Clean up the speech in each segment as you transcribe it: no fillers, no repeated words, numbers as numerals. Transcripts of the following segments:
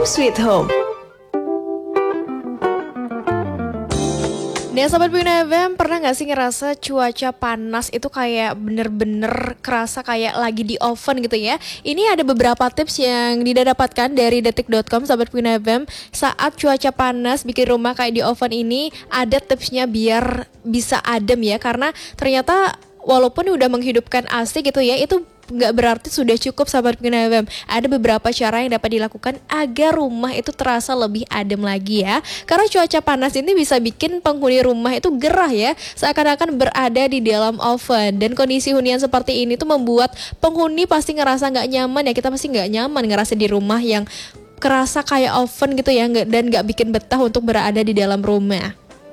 Sweet Home. Nah Sobat Pina FM, pernah gak sih ngerasa cuaca panas itu kayak bener-bener kerasa kayak lagi di oven gitu ya? Ini ada beberapa tips yang didapatkan dari detik.com Sobat Pina FM. Saat cuaca panas bikin rumah kayak di oven ini, ada tipsnya biar bisa adem ya. Karena ternyata walaupun udah menghidupkan AC gitu ya, itu nggak berarti sudah cukup Sobat Pina FM. Ada beberapa cara yang dapat dilakukan agar rumah itu terasa lebih adem lagi ya. Karena cuaca panas ini bisa bikin penghuni rumah itu gerah ya, seakan-akan berada di dalam oven. Dan kondisi hunian seperti ini tuh membuat penghuni pasti ngerasa nggak nyaman ya. Kita pasti nggak nyaman ngerasa di rumah yang kerasa kayak oven gitu ya, dan nggak bikin betah untuk berada di dalam rumah.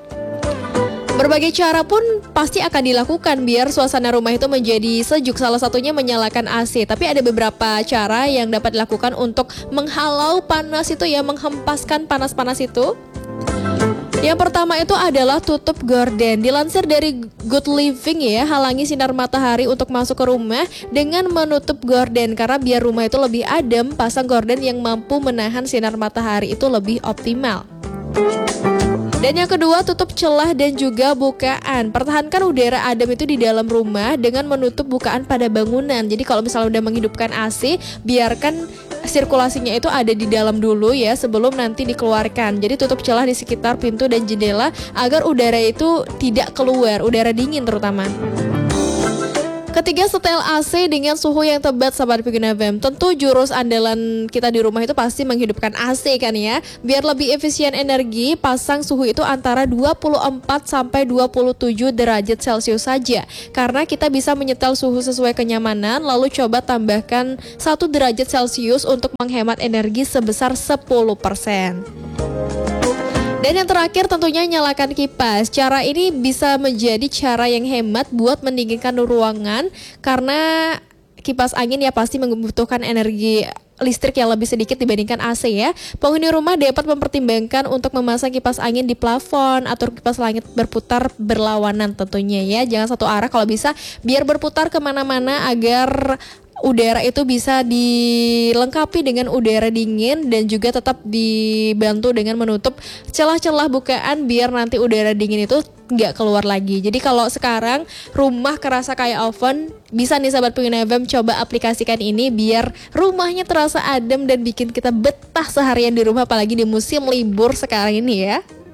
Berbagai cara pun pasti akan dilakukan biar suasana rumah itu menjadi sejuk. Salah satunya menyalakan AC. Tapi ada beberapa cara yang dapat dilakukan untuk menghalau panas itu ya, menghempaskan panas-panas itu. Yang pertama itu adalah tutup gorden. Dilansir dari Good Living ya, halangi sinar matahari untuk masuk ke rumah dengan menutup gorden. Karena biar rumah itu lebih adem, pasang gorden yang mampu menahan sinar matahari itu lebih optimal. Dan yang kedua, tutup celah dan juga bukaan. Pertahankan udara adem itu di dalam rumah dengan menutup bukaan pada bangunan. Jadi kalau misalnya udah menghidupkan AC, biarkan sirkulasinya itu ada di dalam dulu ya, sebelum nanti dikeluarkan. Jadi tutup celah di sekitar pintu dan jendela agar udara itu tidak keluar, udara dingin terutama. Ketiga, setel AC dengan suhu yang tepat Sobat Pina FM. Tentu jurus andalan kita di rumah itu pasti menghidupkan AC kan ya. Biar lebih efisien energi, pasang suhu itu antara 24 sampai 27 derajat Celcius saja. Karena kita bisa menyetel suhu sesuai kenyamanan, lalu coba tambahkan 1 derajat Celcius untuk menghemat energi sebesar 10%. Dan yang terakhir tentunya nyalakan kipas. Cara ini bisa menjadi cara yang hemat buat mendinginkan ruangan, karena kipas angin ya pasti membutuhkan energi listrik yang lebih sedikit dibandingkan AC ya. Penghuni rumah dapat mempertimbangkan untuk memasang kipas angin di plafon atau kipas langit berputar berlawanan tentunya ya. Jangan satu arah kalau bisa, biar berputar kemana-mana agar udara itu bisa dilengkapi dengan udara dingin dan juga tetap dibantu dengan menutup celah-celah bukaan biar nanti udara dingin itu nggak keluar lagi. Jadi kalau sekarang rumah kerasa kayak oven, bisa nih Sobat Pina FM coba aplikasikan ini biar rumahnya terasa adem dan bikin kita betah seharian di rumah, apalagi di musim libur sekarang ini ya.